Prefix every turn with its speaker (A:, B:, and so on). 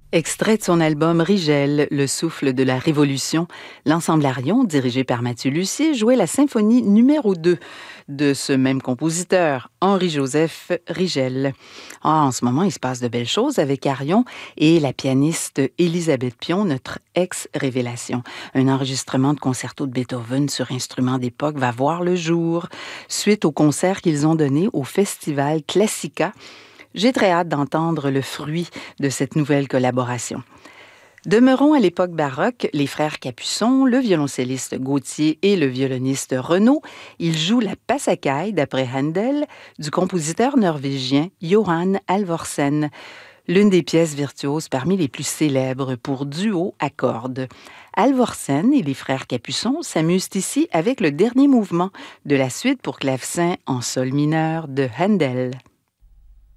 A: Extrait de son album Rigel, Le souffle de la Révolution, l'ensemble Arion, dirigé par Mathieu Lussier, jouait la symphonie numéro 2 de ce même compositeur, Henri-Joseph Rigel. En ce moment, il se passe de belles choses avec Arion et la pianiste Élisabeth Pion, notre ex-révélation. Un enregistrement de concerto de Beethoven sur instrument d'époque va voir le jour, suite au concert qu'ils ont donné au Festival Classica. J'ai très hâte d'entendre le fruit de cette nouvelle collaboration. Demeurons à l'époque baroque, les frères Capuçon, le violoncelliste Gauthier et le violoniste Renaud, ils jouent la Passacaglie d'après Handel du compositeur norvégien Johan Alvorsen, l'une des pièces virtuoses parmi les plus célèbres pour duo à cordes. Alvorsen et les frères Capuçon s'amusent ici avec le dernier mouvement de la suite pour clavecin en sol mineur de Handel.